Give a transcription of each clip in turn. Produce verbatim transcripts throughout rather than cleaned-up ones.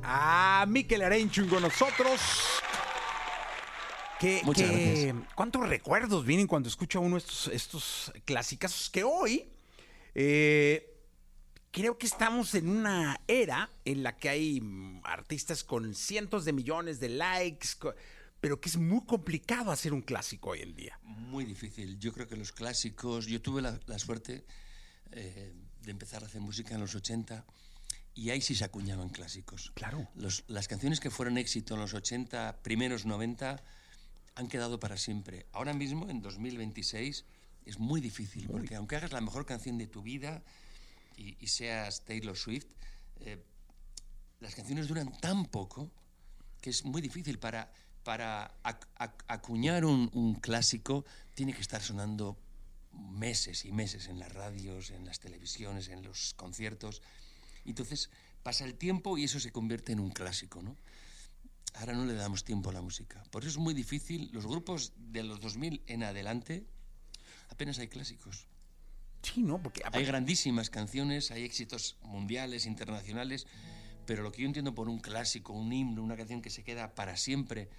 a Mikel Arenchu con nosotros. Que, Muchas que, gracias. ¿Cuántos recuerdos vienen cuando escucha uno estos, estos clasicazos que hoy eh, creo que estamos en una era en la que hay mm, artistas con cientos de millones de likes, co- pero que es muy complicado hacer un clásico hoy en día. Muy difícil. Yo creo que los clásicos... Yo tuve la, la suerte eh, de empezar a hacer música en los ochenta y ahí sí se acuñaban clásicos. Claro. Los, las canciones que fueron éxito en los ochenta, primeros noventa, han quedado para siempre. Ahora mismo, en dos mil veintiséis, es muy difícil, porque aunque hagas la mejor canción de tu vida y, y seas Taylor Swift, eh, las canciones duran tan poco que es muy difícil. Para, para ac- ac- acuñar un, un clásico tiene que estar sonando meses y meses en las radios, en las televisiones, en los conciertos. Entonces pasa el tiempo y eso se convierte en un clásico, ¿no? Ahora no le damos tiempo a la música. Por eso es muy difícil. Los grupos de los dos mil en adelante apenas hay clásicos. Sí, ¿no? Porque Hay grandísimas canciones, hay éxitos mundiales, internacionales, pero lo que yo entiendo por un clásico, un himno, una canción que se queda para siempre,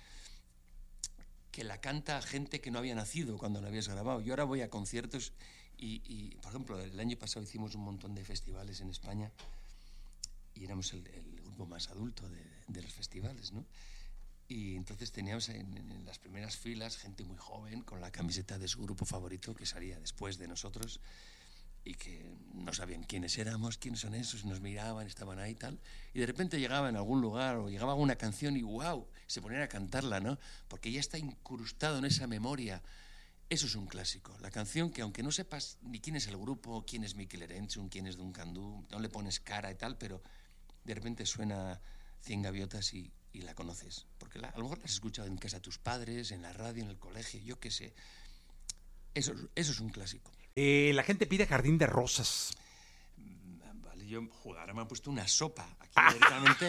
que la canta gente que no había nacido cuando la habías grabado. Yo ahora voy a conciertos y, y por ejemplo, el año pasado hicimos un montón de festivales en España y éramos el, el grupo más adulto de, de los festivales, ¿no? Y entonces teníamos en, en las primeras filas gente muy joven con la camiseta de su grupo favorito que salía después de nosotros y que no sabían quiénes éramos, quiénes son esos, nos miraban, estaban ahí y tal. Y de repente llegaba en algún lugar o llegaba una canción y ¡wow! Se ponían a cantarla, ¿no? Porque ya está incrustado en esa memoria. Eso es un clásico. La canción que aunque no sepas ni quién es el grupo, quién es Mikel Arenchu, quién es Duncan Du, no le pones cara y tal, pero de repente suena Cien Gaviotas y, y la conoces. Porque la, a lo mejor la has escuchado en casa de tus padres, en la radio, en el colegio, yo qué sé. Eso, eso es un clásico. eh, la gente pide Jardín de Rosas. Vale, yo, joder, ahora me han puesto una sopa. Aquí directamente,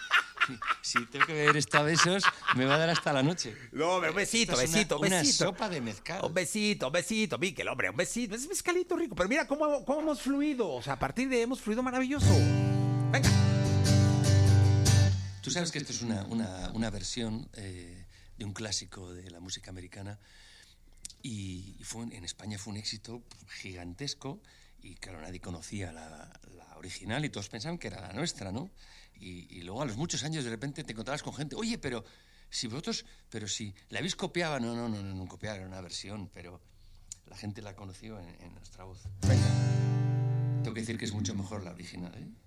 si tengo que beber esto a besos, me va a dar hasta la noche. No, hombre, un besito, Esto es besito, una, besito. Una sopa de mezcal. Un besito, un besito, Mikel, hombre, un besito. Es mezcalito rico, pero mira cómo, cómo hemos fluido. O sea, a partir de hemos fluido maravilloso. Venga. Tú sabes que esto es una, una, una versión eh, de un clásico de la música americana y, y fue, en España fue un éxito gigantesco y claro, nadie conocía la, la original y todos pensaban que era la nuestra, ¿no? Y, y luego a los muchos años de repente te encontrabas con gente, oye, pero si vosotros, pero si la habéis copiado, no, no, no, no, no copiar, era una versión, pero la gente la conoció en, en nuestra voz. Venga. Tengo que decir que es mucho mejor la original, ¿eh?